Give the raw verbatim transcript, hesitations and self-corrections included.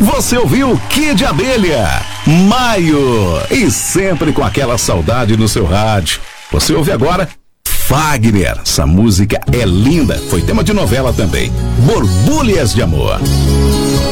Você ouviu Kid Abelha, Maio, e sempre com aquela saudade no seu rádio. Você ouve agora Fagner. Essa música é linda, foi tema de novela também. Borbulhas de Amor.